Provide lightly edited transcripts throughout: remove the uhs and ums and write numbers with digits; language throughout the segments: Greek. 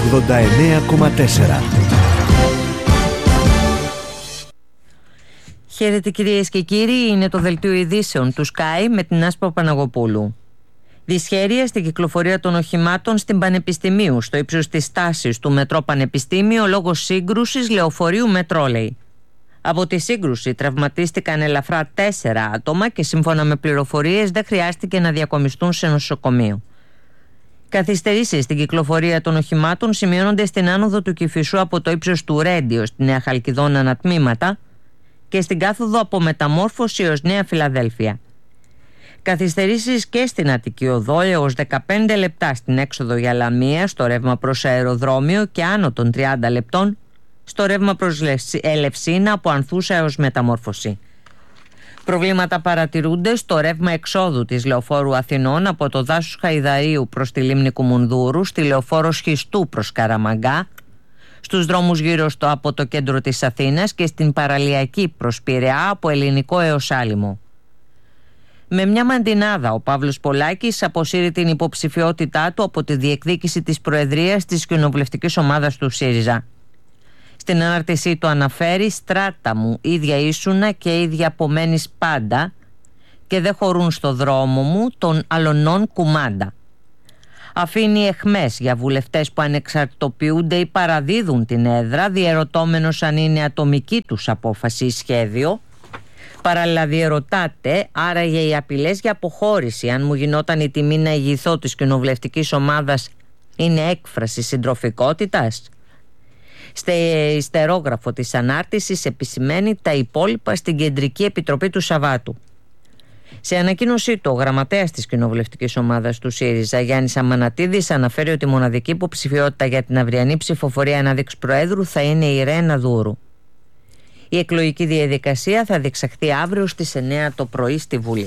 89,4. Χαίρετε κυρίες και κύριοι, είναι το δελτίο ειδήσεων του Sky με την Άσπα Παναγοπούλου. Δυσχέρεια στην κυκλοφορία των οχημάτων στην Πανεπιστημίου, στο ύψος της στάσης του μετρό Πανεπιστήμιο, λόγω σύγκρουσης λεωφορείου με τρόλεϊ. Από τη σύγκρουση τραυματίστηκαν ελαφρά 4 άτομα και σύμφωνα με πληροφορίες δεν χρειάστηκε να διακομιστούν σε νοσοκομείο. Καθυστερήσεις στην κυκλοφορία των οχημάτων σημειώνονται στην άνοδο του Κηφισού από το ύψος του Ρέντιο στη Νέα Χαλκιδόνα ανατμήματα και στην κάθοδο από Μεταμόρφωση ως Νέα Φιλαδέλφια. Καθυστερήσεις και στην Αττική Οδό έως 15 λεπτά στην έξοδο για Λαμία στο ρεύμα προς αεροδρόμιο και άνω των 30 λεπτών στο ρεύμα προς Ελευσίνα από Ανθούσα έως Μεταμόρφωση. Προβλήματα παρατηρούνται στο ρεύμα εξόδου της Λεωφόρου Αθηνών από το δάσος Χαϊδαρίου προς τη λίμνη Κουμουνδούρου, στη Λεωφόρο Σχιστού προς Καραμαγκά, στους δρόμους γύρω από το κέντρο της Αθήνας και στην παραλιακή προς Πειραιά από Ελληνικό έως Άλυμο. Με μια μαντινάδα ο Παύλος Πολάκης αποσύρει την υποψηφιότητά του από τη διεκδίκηση της προεδρίας της κοινοβουλευτικής ομάδας του ΣΥΡΙΖΑ. Στην ανάρτησή του αναφέρει «Στράτα μου, ίδια ήσουνα και ίδια απομένεις πάντα και δεν χωρούν στο δρόμο μου των αλωνών κουμάντα». Αφήνει αιχμές για βουλευτές που ανεξαρτητοποιούνται ή παραδίδουν την έδρα, διερωτώμενος αν είναι ατομική τους απόφαση ή σχέδιο. Παράλληλα διερωτάται άραγε οι απειλές για αποχώρηση, αν μου γινόταν η τιμή να ηγηθώ της κοινοβουλευτικής ομάδας, είναι έκφραση συντροφικότητας. Στο ιστερόγραφο της ανάρτησης επισημαίνει τα υπόλοιπα στην Κεντρική Επιτροπή του Σαββάτου. Σε ανακοίνωσή του, ο γραμματέας της κοινοβουλευτικής ομάδας του ΣΥΡΙΖΑ, Γιάννης Αμανατίδης, αναφέρει ότι η μοναδική υποψηφιότητα για την αυριανή ψηφοφορία ανάδειξη Προέδρου θα είναι η Ρένα Δούρου. Η εκλογική διαδικασία θα διεξαχθεί αύριο στις 9 το πρωί στη Βουλή.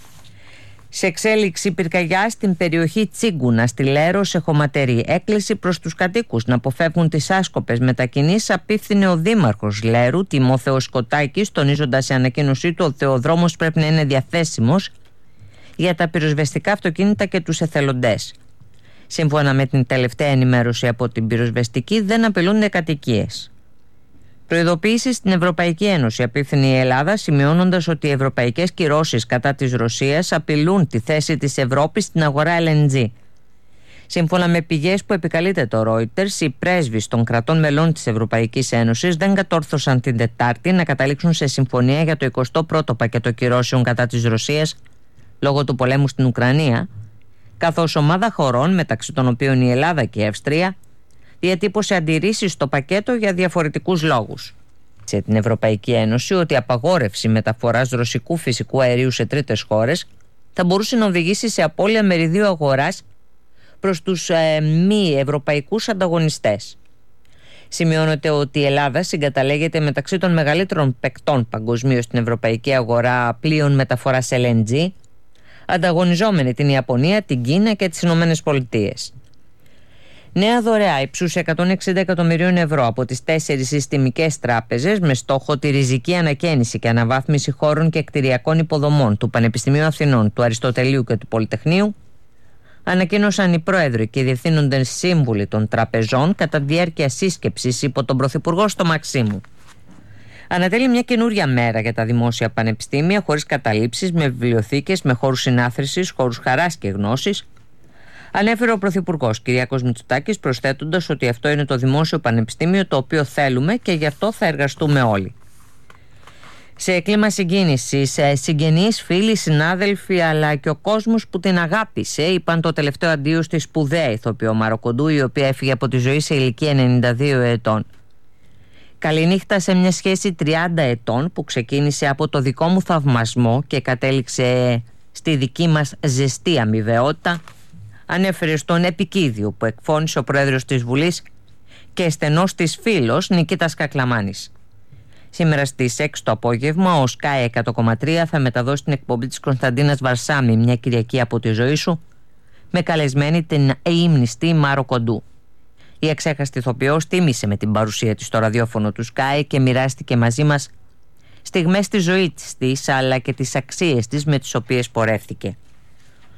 Σε εξέλιξη πυρκαγιά στην περιοχή Τσίγκουνα στη Λέρο σε Χωματερή. Έκκληση προς τους κατοίκους να αποφεύγουν τις άσκοπες μετακινήσεις απίφθινε ο Δήμαρχος Λέρου, Τιμόθεος Σκοτάκης, τονίζοντας σε ανακοίνωσή του ότι ο δρόμος πρέπει να είναι διαθέσιμος για τα πυροσβεστικά αυτοκίνητα και τους εθελοντές. Σύμφωνα με την τελευταία ενημέρωση από την πυροσβεστική, δεν απειλούνται κατοικίες. Προειδοποίηση στην Ευρωπαϊκή Ένωση απίφθινε η Ελλάδα, σημειώνοντας ότι οι ευρωπαϊκές κυρώσεις κατά της Ρωσίας απειλούν τη θέση της Ευρώπης στην αγορά LNG. Σύμφωνα με πηγές που επικαλείται το Reuters, οι πρέσβεις των κρατών μελών της Ευρωπαϊκής Ένωσης δεν κατόρθωσαν την Τετάρτη να καταλήξουν σε συμφωνία για το 21ο πακέτο κυρώσεων κατά της Ρωσίας λόγω του πολέμου στην Ουκρανία, καθώς ομάδα χωρών, μεταξύ των οποίων η Ελλάδα και η Αυστρία, διατύπωσε αντιρρήσεις στο πακέτο για διαφορετικούς λόγους. Σε την Ευρωπαϊκή Ένωση ότι η απαγόρευση μεταφοράς ρωσικού φυσικού αερίου σε τρίτες χώρες θα μπορούσε να οδηγήσει σε απώλεια μεριδίου αγοράς προς τους μη ευρωπαϊκούς ανταγωνιστές. Σημειώνεται ότι η Ελλάδα συγκαταλέγεται μεταξύ των μεγαλύτερων παικτών παγκοσμίως στην ευρωπαϊκή αγορά πλοίων μεταφοράς LNG, ανταγωνιζόμενη την Ιαπωνία, την Κίνα και τις Ηνωμένες Πολιτείες. Νέα δωρεά ύψους 160 εκατομμυρίων ευρώ από τις 4 συστημικές τράπεζες με στόχο τη ριζική ανακαίνιση και αναβάθμιση χώρων και κτηριακών υποδομών του Πανεπιστημίου Αθηνών, του Αριστοτελείου και του Πολυτεχνείου, ανακοίνωσαν οι πρόεδροι και οι διευθύνοντες σύμβουλοι των τραπεζών κατά τη διάρκεια σύσκεψης υπό τον Πρωθυπουργό στο Μαξίμου. Ανατέλει μια καινούρια μέρα για τα δημόσια πανεπιστήμια, χωρίς καταλήψεις, με βιβλιοθήκες, με χώρους συνάθρησης, χώρους χαράς και γνώσης. Ανέφερε ο Πρωθυπουργός Κυριάκος Μητσοτάκης, προσθέτοντας ότι αυτό είναι το δημόσιο πανεπιστήμιο το οποίο θέλουμε και γι' αυτό θα εργαστούμε όλοι. Σε κλίμα συγκίνησης, συγγενείς, φίλοι, συνάδελφοι αλλά και ο κόσμος που την αγάπησε είπαν το τελευταίο αντίο στη σπουδαία ηθοποιό Μαροκοντού, η οποία έφυγε από τη ζωή σε ηλικία 92 ετών. Καληνύχτα σε μια σχέση 30 ετών που ξεκίνησε από το δικό μου θαυμασμό και κατέληξε στη δική μας ζεστή αμοιβαιότητα, ανέφερε στον επικίδιο που εκφώνησε ο πρόεδρος της Βουλής και στενός της φίλος Νικήτας Κακλαμάνης. Σήμερα στις 6 το απόγευμα ο Sky 100,3 θα μεταδώσει την εκπομπή της Κωνσταντίνας Βαρσάμι, μια Κυριακή από τη ζωή σου, με καλεσμένη την ύμνηστη Μάρο Κοντού. Η εξέχαστη ηθοποιός τίμησε με την παρουσία της στο ραδιόφωνο του Sky και μοιράστηκε μαζί μας στιγμές της ζωής της αλλά και τις αξίες της με τις οποίες πορεύτηκε.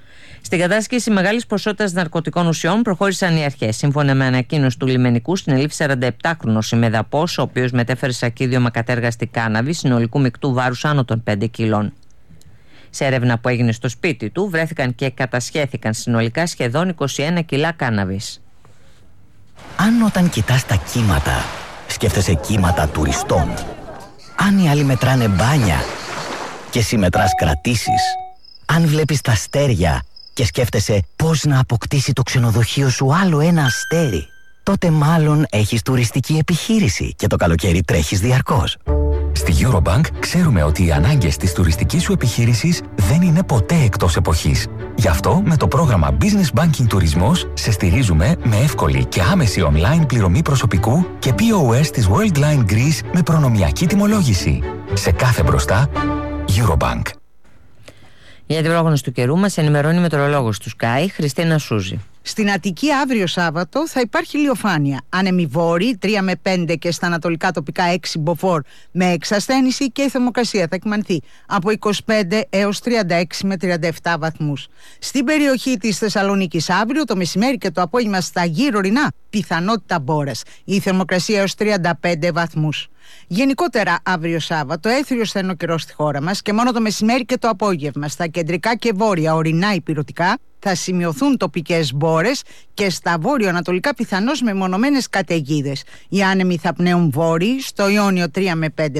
Στην κατάσχεση μεγάλης ποσότητας ναρκωτικών ουσιών προχώρησαν οι αρχές. Σύμφωνα με ανακοίνωση του λιμενικού, συνελήφθη 47χρονος ημεδαπός, ο οποίος μετέφερε σακίδιο κατέργαστη κάναβη συνολικού μεικτού βάρους άνω των 5 κιλών. Σε έρευνα που έγινε στο σπίτι του, βρέθηκαν και κατασχέθηκαν συνολικά σχεδόν 21 κιλά κάναβης. Αν όταν κοιτάς τα κύματα, σκέφτεσαι κύματα τουριστών. Αν οι άλλοι μετράνε μπάνια και εσύ μετράς κρατήσεις. Αν βλέπεις τα αστέρια και σκέφτεσαι πώς να αποκτήσει το ξενοδοχείο σου άλλο ένα αστέρι, τότε μάλλον έχεις τουριστική επιχείρηση και το καλοκαίρι τρέχεις διαρκώς. Στη Eurobank ξέρουμε ότι οι ανάγκες της τουριστικής σου επιχείρησης δεν είναι ποτέ εκτός εποχής. Γι' αυτό με το πρόγραμμα Business Banking Τουρισμός σε στηρίζουμε με εύκολη και άμεση online πληρωμή προσωπικού και POS της Worldline Greece με προνομιακή τιμολόγηση. Σε κάθε μπροστά, Eurobank. Για την πρόγνωση του καιρού μας ενημερώνει η μετεωρολόγος του Sky, Χριστίνα Σούζη. Στην Αττική αύριο Σάββατο θα υπάρχει ηλιοφάνεια. Άνεμοι βόρειοι 3 με 5 και στα ανατολικά τοπικά 6 μποφόρ με εξασθένηση, και η θερμοκρασία θα εκμανθεί από 25 έως 36 με 37 βαθμούς. Στην περιοχή της Θεσσαλονίκης αύριο το μεσημέρι και το απόγευμα στα γύρω ορεινά πιθανότητα μπόρας. Η θερμοκρασία έως 35 βαθμούς. Γενικότερα αύριο Σάββατο έθριος στενό καιρό στη χώρα μας και μόνο το μεσημέρι και το απόγευμα στα κεντρικά και βόρεια ορεινά υπηρετικά θα σημειωθούν τοπικές μπόρες και στα βόρειο-ανατολικά πιθανώς μεμονωμένες καταιγίδες. Οι άνεμοι θα πνέουν βόρειοι, στο Ιόνιο 3 με 5